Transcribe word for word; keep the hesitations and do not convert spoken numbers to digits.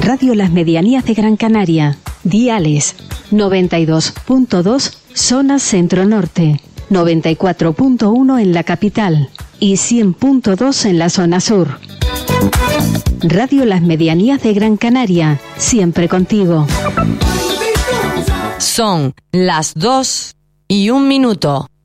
Radio Las Medianías de Gran Canaria. Diales noventa y dos punto dos zona centro-norte, noventa y cuatro punto uno en la capital y cien punto dos en la zona sur. Radio Las Medianías de Gran Canaria, siempre contigo. Son las dos y un minuto.